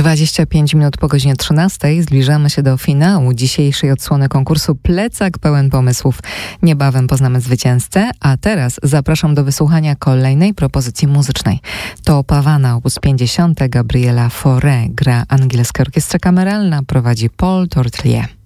25 minut po godzinie 13 zbliżamy się do finału dzisiejszej odsłony konkursu Plecak pełen pomysłów. Niebawem poznamy zwycięzcę, a teraz zapraszam do wysłuchania kolejnej propozycji muzycznej. To Pavana op. 50 Gabriela Fauré, gra Angielska Orkiestra Kameralna, prowadzi Paul Tortelier.